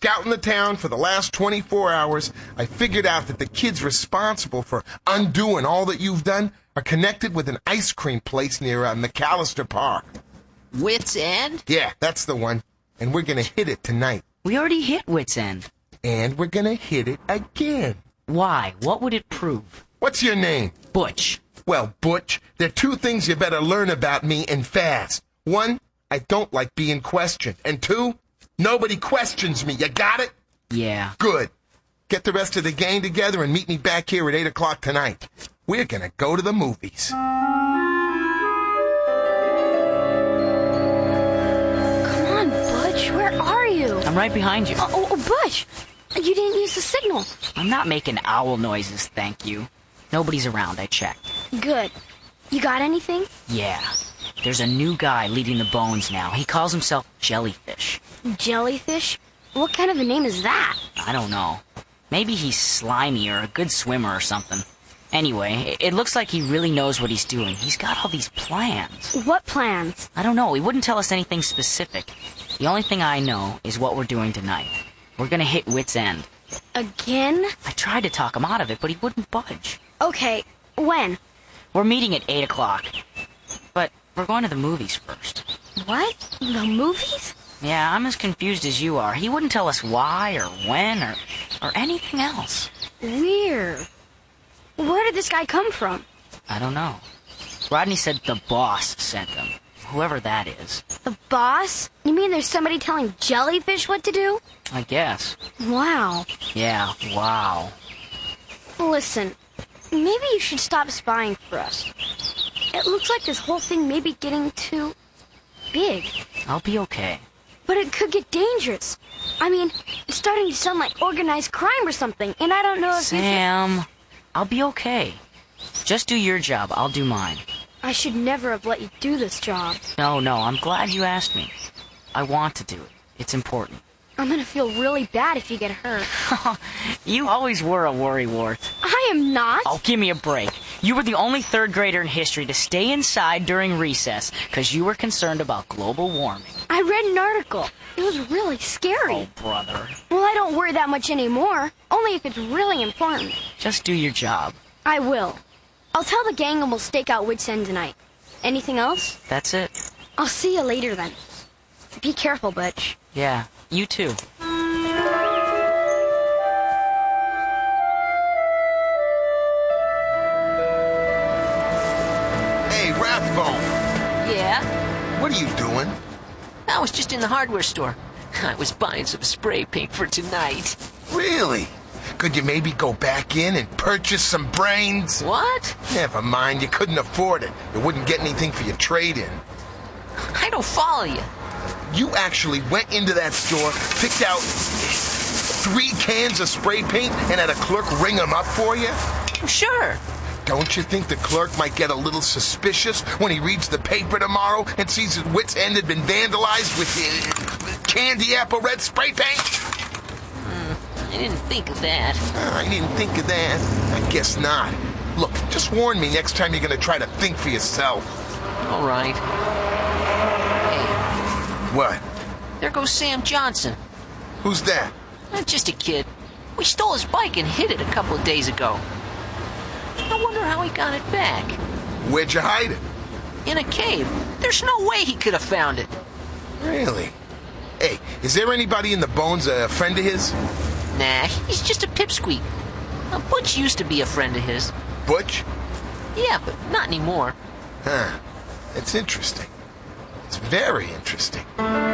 scouting the town for the last 24 hours, I figured out that the kids responsible for undoing all that you've done are connected with an ice cream place near McAllister Park. Wits End? Yeah, that's the one. And we're gonna hit it tonight. We already hit Wits End. And we're gonna hit it again. Why? What would it prove? What's your name? Butch. Well, Butch, there are two things you better learn about me and fast. One, I don't like being questioned. And two, nobody questions me. You got it? Yeah. Good. Get the rest of the gang together and meet me back here at 8 o'clock tonight. We're gonna go to the movies. Come on, Butch. Where are you? I'm right behind you. Oh, Butch! You didn't use the signal. I'm not making owl noises, thank you. Nobody's around, I checked. Good. You got anything? Yeah. There's a new guy leading the Bones now. He calls himself Jellyfish. Jellyfish? What kind of a name is that? I don't know. Maybe he's slimy or a good swimmer or something. Anyway, it looks like he really knows what he's doing. He's got all these plans. What plans? I don't know. He wouldn't tell us anything specific. The only thing I know is what we're doing tonight. We're gonna hit Wits End. Again? I tried to talk him out of it, but he wouldn't budge. Okay, when? We're meeting at 8 o'clock. But we're going to the movies first. What? The movies? Yeah, I'm as confused as you are. He wouldn't tell us why or when or anything else. Weird. Where did this guy come from? I don't know. Rodney said the boss sent him. Whoever that is. The boss? You mean there's somebody telling Jellyfish what to do? I guess. Wow. Yeah, wow. Listen, maybe you should stop spying for us. It looks like this whole thing may be getting too big. I'll be okay. But it could get dangerous. I mean, it's starting to sound like organized crime or something, and I don't know if Sam, I'll be okay. Just do your job, I'll do mine. I should never have let you do this job. No, I'm glad you asked me. I want to do it. It's important. I'm gonna feel really bad if you get hurt. You always were a worrywart. I am not. Oh, give me a break. You were the only third grader in history to stay inside during recess because you were concerned about global warming. I read an article. It was really scary. Oh, brother. Well, I don't worry that much anymore. Only if it's really important. Just do your job. I will. I'll tell the gang and we'll stake out Wits End tonight. Anything else? That's it. I'll see you later then. Be careful, Butch. Yeah, you too. Hey, Rathbone. Yeah? What are you doing? I was just in the hardware store. I was buying some spray paint for tonight. Really? Could you maybe go back in and purchase some brains? What? Never mind, you couldn't afford it. You wouldn't get anything for your trade-in. I don't follow you. You actually went into that store, picked out 3 cans of spray paint, and had a clerk ring them up for you? Sure. Don't you think the clerk might get a little suspicious when he reads the paper tomorrow and sees his Wits End had been vandalized with candy apple red spray paint? I didn't think of that. I didn't think of that. I guess not. Look, just warn me next time you're going to try to think for yourself. All right. Hey, What? there goes Sam Johnson. Who's that? Just a kid. We stole his bike and hid it a couple of days ago. I wonder how he got it back. Where'd you hide it? In a cave. There's no way he could have found it. Really? Hey, is there anybody in the Bones a friend of his? Nah, he's just a pipsqueak. Butch used to be a friend of his. Butch? Yeah, but not anymore. Huh. It's interesting. It's very interesting.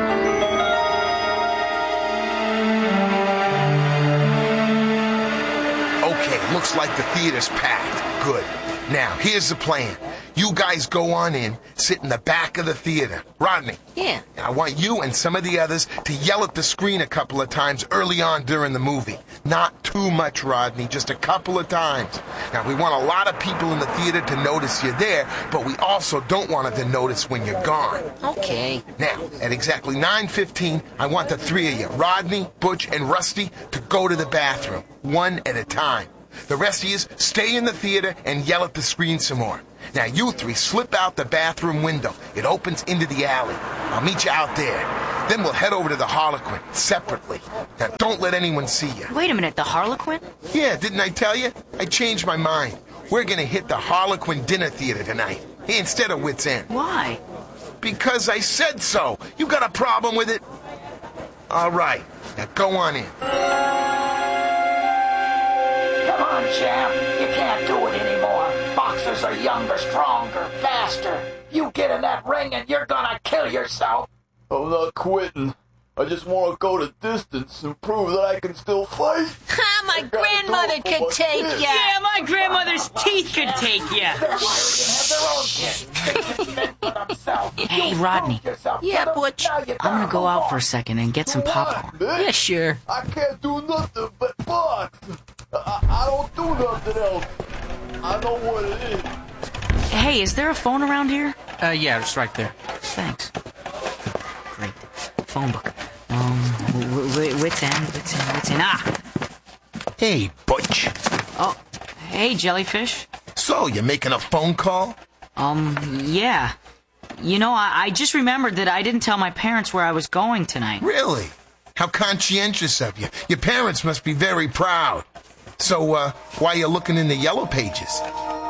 Okay, looks like the theater's packed. Good. Now, here's the plan. You guys go on in, sit in the back of the theater. Rodney. Yeah. I want you and some of the others to yell at the screen a couple of times early on during the movie. Not too much, Rodney, just a couple of times. Now, we want a lot of people in the theater to notice you're there, but we also don't want them to notice when you're gone. Okay. Now, at exactly 9:15, I want the 3 of you, Rodney, Butch, and Rusty, to go to the bathroom, one at a time. The rest of you stay in the theater and yell at the screen some more. Now, you 3 slip out the bathroom window. It opens into the alley. I'll meet you out there. Then we'll head over to the Harlequin, separately. Now, don't let anyone see you. Wait a minute, the Harlequin? Yeah, didn't I tell you? I changed my mind. We're gonna hit the Harlequin Dinner Theater tonight, instead of Wits End. Why? Because I said so. You got a problem with it? All right, now go on in. Come on, champ. You can't do it anymore. Boxers are younger, stronger, faster. You get in that ring and you're gonna kill yourself. I'm not quitting. I just want to go the distance and prove that I can still fight. Ha! My grandmother could take ya. Yeah, my grandmother's teeth could take you. Their wives can have their own kids. Men for themselves. Hey, You Rodney. proved yourself. Yeah, Get 'em. Butch. Now you I'm gotta gonna go move out on. for a second and get some popcorn. Yeah, sure. I can't do nothing but box. I don't do nothing else. I know what it is. Hey, is there a phone around here? Yeah, it's right there. Thanks. Great. Phone book. Wits End. Ah! Hey, Butch. Oh, hey, Jellyfish. So, you making a phone call? Yeah. You know, I just remembered that I didn't tell my parents where I was going tonight. Really? How conscientious of you. Your parents must be very proud. So, why are you looking in the yellow pages?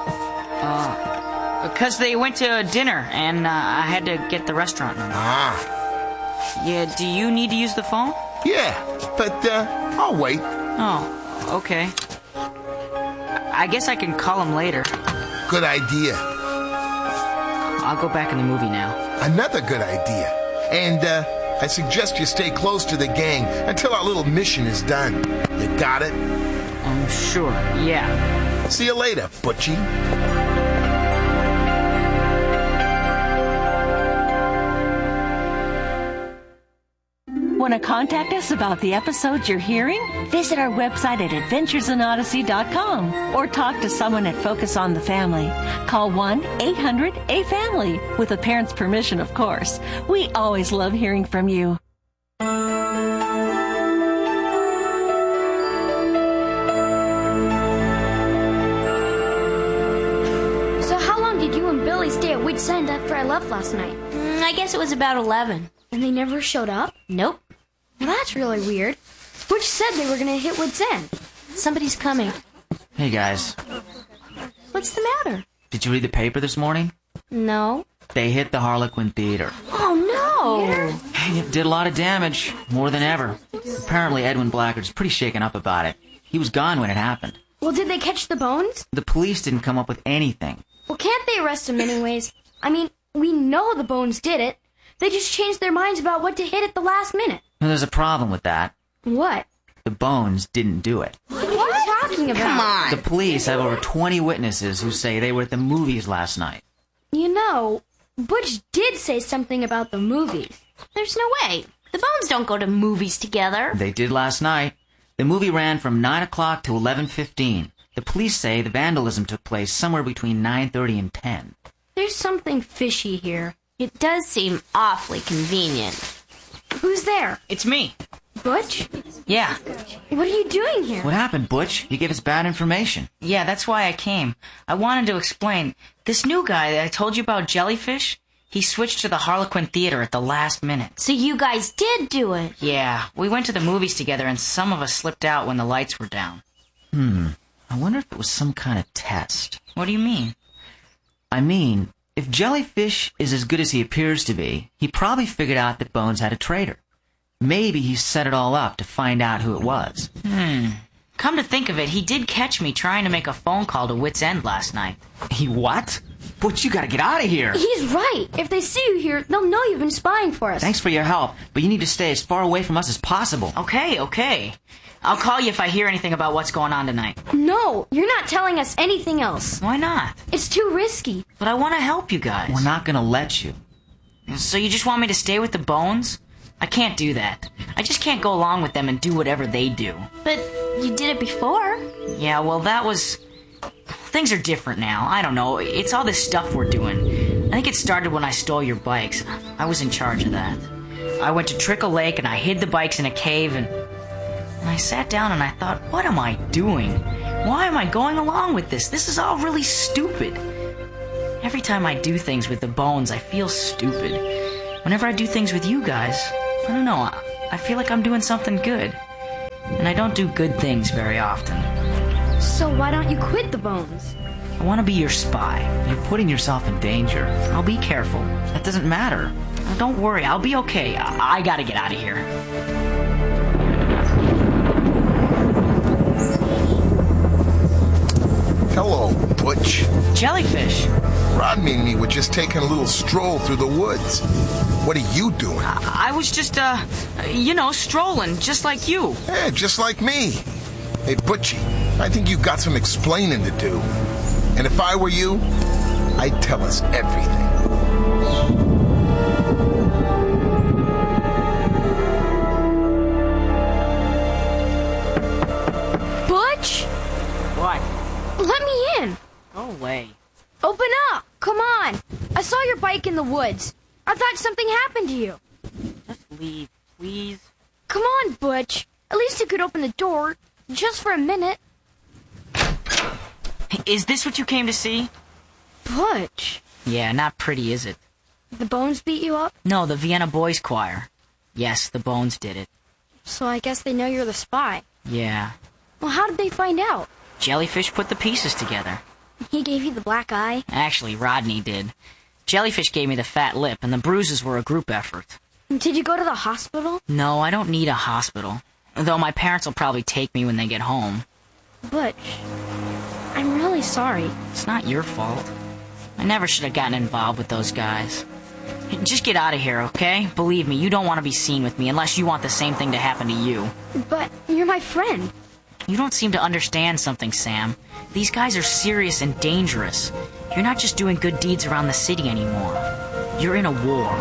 Because they went to dinner, and I had to get the restaurant number. Ah, Yeah, do you need to use the phone? yeah, but, I'll wait. Oh, okay. I guess I can call him later. Good idea. I'll go back in the movie now. Another good idea. And, I suggest you stay close to the gang until our little mission is done. You got it? Sure, yeah. See you later, Butchie. Want to contact us about the episodes you're hearing? Visit our website at adventuresinodyssey.com or talk to someone at Focus on the Family. Call 1-800-A-FAMILY with a parent's permission, of course. We always love hearing from you. So how long did you and Billy stay at Wits End after I left last night? I guess it was about 11. And they never showed up? Nope. Well, that's really weird. Butch said they were going to hit Wits End. Somebody's coming. Hey, guys. What's the matter? Did you read the paper this morning? No. They hit the Harlequin Theater. Oh, no! It did a lot of damage, more than ever. Apparently, Edwin Blackard's pretty shaken up about it. He was gone when it happened. Well, did they catch the bones? The police didn't come up with anything. Well, can't they arrest him anyways? I mean, we know the bones did it. They just changed their minds about what to hit at the last minute. Well, there's a problem with that. What? The bones didn't do it. What are you talking about? Come on. The police have over 20 witnesses who say they were at the movies last night. You know, Butch did say something about the movies. There's no way. The Bones don't go to movies together. They did last night. The movie ran from 9 o'clock to 11:15. The police say the vandalism took place somewhere between 9:30 and 10. There's something fishy here. It does seem awfully convenient. Who's there? It's me. Butch? Yeah. What are you doing here? What happened, Butch? You gave us bad information. Yeah, that's why I came. I wanted to explain. This new guy that I told you about, Jellyfish, he switched to the Harlequin Theater at the last minute. So you guys did do it. Yeah, we went to the movies together and some of us slipped out when the lights were down. I wonder if it was some kind of test. What do you mean? I mean, if Jellyfish is as good as he appears to be, he probably figured out that Bones had a traitor. Maybe he set it all up to find out who it was. Come to think of it, he did catch me trying to make a phone call to Wits End last night. He what? Butch, you gotta get out of here. He's right. If they see you here, they'll know you've been spying for us. Thanks for your help, but you need to stay as far away from us as possible. Okay. I'll call you if I hear anything about what's going on tonight. No, you're not telling us anything else. Why not? It's too risky. But I want to help you guys. We're not gonna let you. So you just want me to stay with the Bones? I can't do that. I just can't go along with them and do whatever they do. But you did it before. Yeah, well, that was... Things are different now. I don't know. It's all this stuff we're doing. I think it started when I stole your bikes. I was in charge of that. I went to Trickle Lake and I hid the bikes in a cave and I sat down and I thought, what am I doing? Why am I going along with this? This is all really stupid. Every time I do things with the Bones, I feel stupid. Whenever I do things with you guys, I don't know. I feel like I'm doing something good. And I don't do good things very often. So why don't you quit the Bones? I want to be your spy. You're putting yourself in danger. I'll be careful. That doesn't matter. Now, don't worry. I'll be okay. I gotta get out of here. Hello, Butch. Jellyfish. Rodney and me were just taking a little stroll through the woods. What are you doing? I was just, strolling, just like you. Yeah, just like me. Hey, Butchie, I think you've got some explaining to do. And if I were you, I'd tell us everything. Butch? What? Let me in. Go away. Open up. Come on. I saw your bike in the woods. I thought something happened to you. Just leave, please. Come on, Butch. At least you could open the door. Just for a minute. Is this what you came to see? Butch. Yeah, not pretty, is it? The Bones beat you up? No, the Vienna Boys Choir. Yes, the Bones did it. So I guess they know you're the spy. Yeah. Well, how did they find out? Jellyfish put the pieces together. He gave you the black eye? Actually, Rodney did. Jellyfish gave me the fat lip, and the bruises were a group effort. Did you go to the hospital? No, I don't need a hospital. Though my parents will probably take me when they get home. Butch, I'm really sorry. It's not your fault. I never should have gotten involved with those guys. Just get out of here, okay? Believe me, you don't want to be seen with me unless you want the same thing to happen to you. But you're my friend. You don't seem to understand something, Sam. These guys are serious and dangerous. You're not just doing good deeds around the city anymore. You're in a war.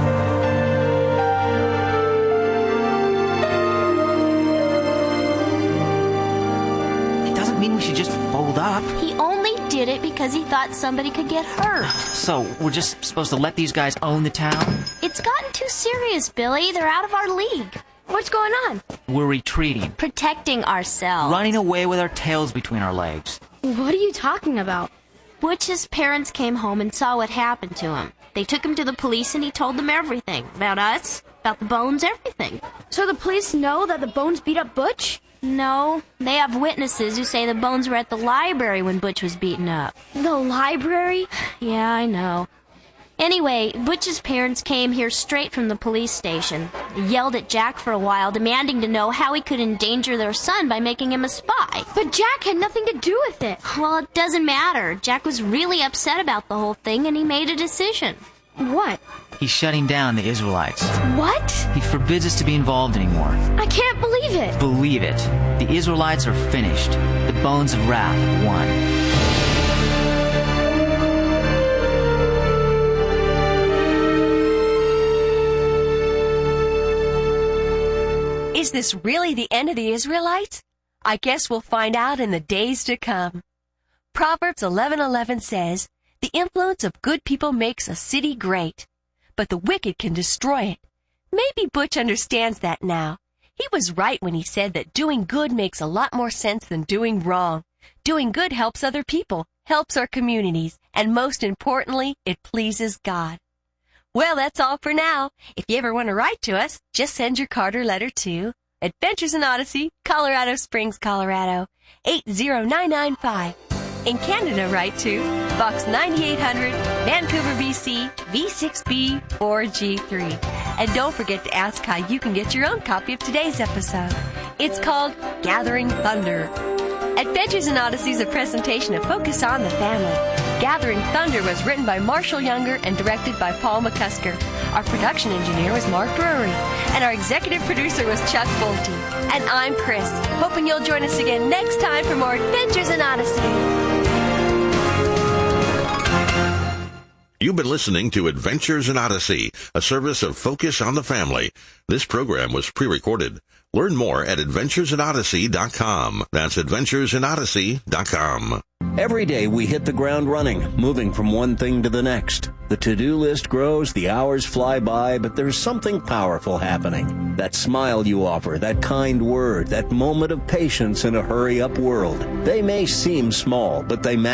It doesn't mean we should just fold up. He only did it because he thought somebody could get hurt. So, we're just supposed to let these guys own the town? It's gotten too serious, Billy. They're out of our league. What's going on? We're retreating. Protecting ourselves. Running away with our tails between our legs. What are you talking about? Butch's parents came home and saw what happened to him. They took him to the police and he told them everything. About us, about the Bones, everything. So the police know that the Bones beat up Butch? No, they have witnesses who say the Bones were at the library when Butch was beaten up. The library? Yeah, I know. Anyway, Butch's parents came here straight from the police station. They yelled at Jack for a while, demanding to know how he could endanger their son by making him a spy. But Jack had nothing to do with it. Well, it doesn't matter. Jack was really upset about the whole thing, and he made a decision. What? He's shutting down the Israelites. What? He forbids us to be involved anymore. I can't believe it. Believe it. The Israelites are finished. The Bones of Wrath won. Is this really the end of the Israelites? I guess we'll find out in the days to come. Proverbs 11:11 says, "The influence of good people makes a city great, but the wicked can destroy it." Maybe Butch understands that now. He was right when he said that doing good makes a lot more sense than doing wrong. Doing good helps other people, helps our communities, and most importantly, it pleases God. Well, that's all for now. If you ever want to write to us, just send your card or letter to Adventures in Odyssey, Colorado Springs, Colorado, 80995. In Canada, write to Box 9800, Vancouver, BC, V6B 4G3. And don't forget to ask how you can get your own copy of today's episode. It's called Gathering Thunder. Adventures in Odyssey is a presentation of Focus on the Family. Gathering Thunder was written by Marshall Younger and directed by Paul McCusker. Our production engineer was Mark Drury, and our executive producer was Chuck Bolte. And I'm Chris, hoping you'll join us again next time for more Adventures in Odyssey. You've been listening to Adventures in Odyssey, a service of Focus on the Family. This program was pre-recorded. Learn more at adventuresinodyssey.com. That's adventuresinodyssey.com. Every day we hit the ground running, moving from one thing to the next. The to-do list grows, the hours fly by, but there's something powerful happening. That smile you offer, that kind word, that moment of patience in a hurry-up world. They may seem small, but they matter.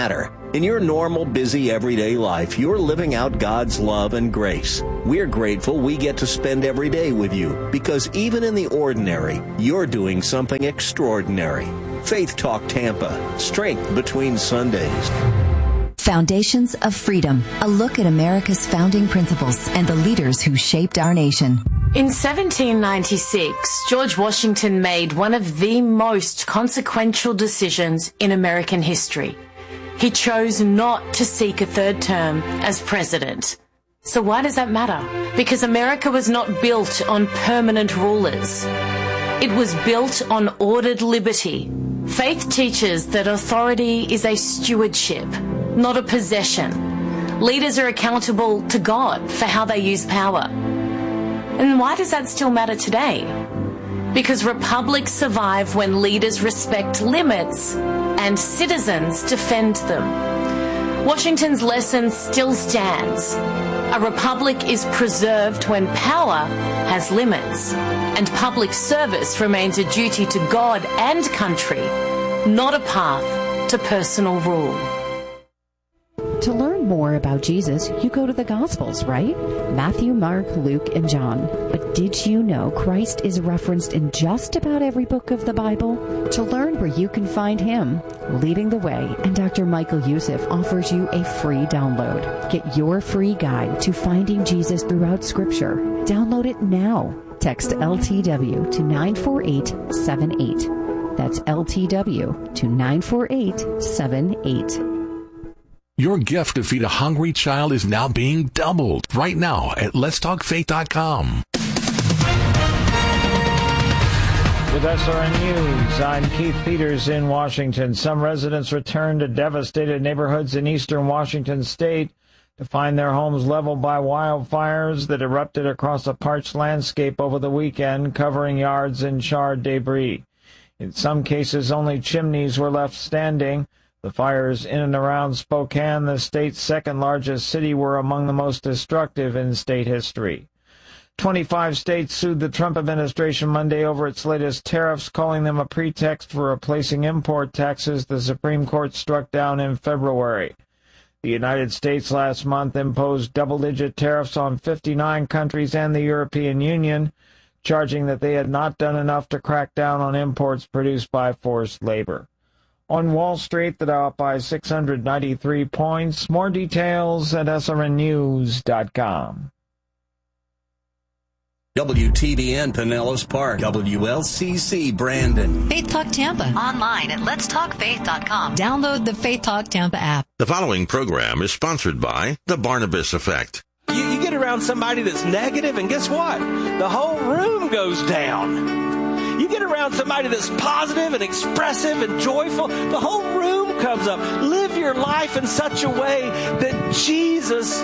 In your normal, busy, everyday life, you're living out God's love and grace. We're grateful we get to spend every day with you because even in the ordinary, you're doing something extraordinary. Faith Talk Tampa, strength between Sundays. Foundations of Freedom, a look at America's founding principles and the leaders who shaped our nation. In 1796, George Washington made one of the most consequential decisions in American history. He chose not to seek a third term as president. So why does that matter? Because America was not built on permanent rulers. It was built on ordered liberty. Faith teaches that authority is a stewardship, not a possession. Leaders are accountable to God for how they use power. And why does that still matter today? Because republics survive when leaders respect limits and citizens defend them. Washington's lesson still stands. A republic is preserved when power has limits, and public service remains a duty to God and country, not a path to personal rule. To learn more about Jesus, you go to the Gospels, right? Matthew, Mark, Luke, and John. But did you know Christ is referenced in just about every book of the Bible? To learn where you can find Him, Leading the Way, and Dr. Michael Youssef offers you a free download. Get your free guide to finding Jesus throughout Scripture. Download it now. Text LTW to 94878. That's LTW to 94878. Your gift to feed a hungry child is now being doubled right now at letstalkfaith.com. With SRN News, I'm Keith Peters in Washington. Some residents returned to devastated neighborhoods in eastern Washington state to find their homes leveled by wildfires that erupted across a parched landscape over the weekend, covering yards in charred debris. In some cases, only chimneys were left standing. The fires in and around Spokane, the state's second-largest city, were among the most destructive in state history. 25 states sued the Trump administration Monday over its latest tariffs, calling them a pretext for replacing import taxes the Supreme Court struck down in February. The United States last month imposed double-digit tariffs on 59 countries and the European Union, charging that they had not done enough to crack down on imports produced by forced labor. On Wall Street, the Dow up by 693 points. More details at srnnews.com. WTVN Pinellas Park, WLCC Brandon. Faith Talk Tampa. Online at letstalkfaith.com. Download the Faith Talk Tampa app. The following program is sponsored by The Barnabas Effect. You get around somebody that's negative, and guess what? The whole room goes down. You get around somebody that's positive and expressive and joyful, the whole room comes up. Live your life in such a way that Jesus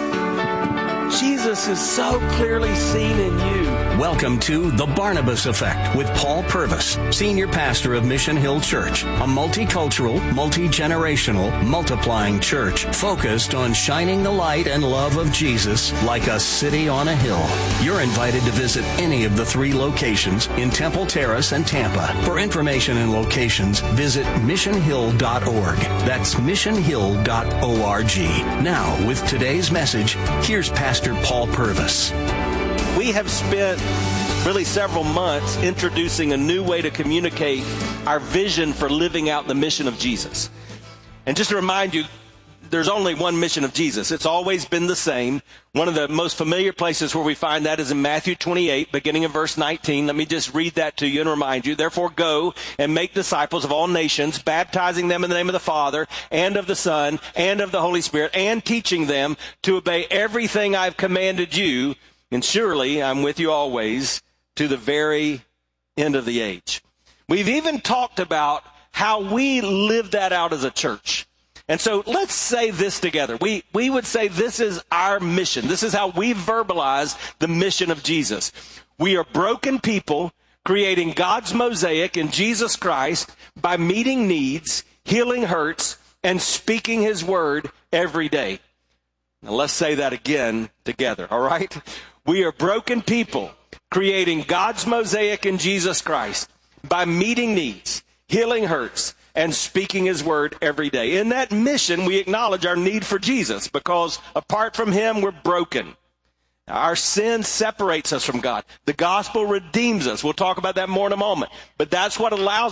is so clearly seen in you. Welcome to The Barnabas Effect with Paul Purvis, Senior Pastor of Mission Hill Church, a multicultural, multi-generational, multiplying church focused on shining the light and love of Jesus like a city on a hill. You're invited to visit any of the 3 locations in Temple Terrace and Tampa. For information and locations, visit missionhill.org. That's missionhill.org. Now, with today's message, here's Pastor Paul Purvis. We have spent really several months introducing a new way to communicate our vision for living out the mission of Jesus. And just to remind you, there's only one mission of Jesus. It's always been the same. One of the most familiar places where we find that is in Matthew 28, beginning of verse 19. Let me just read that to you and remind you. Therefore go and make disciples of all nations, baptizing them in the name of the Father and of the Son and of the Holy Spirit, and teaching them to obey everything I've commanded you. And surely I'm with you always to the very end of the age. We've even talked about how we live that out as a church. And so let's say this together. We would say this is our mission. This is how we verbalize the mission of Jesus. We are broken people creating God's mosaic in Jesus Christ by meeting needs, healing hurts, and speaking His word every day. Now let's say that again together, all right? We are broken people creating God's mosaic in Jesus Christ by meeting needs, healing hurts, and speaking his word every day. In that mission, we acknowledge our need for Jesus, because apart from him, we're broken. Our sin separates us from God. The gospel redeems us. We'll talk about that more in a moment. But that's what allows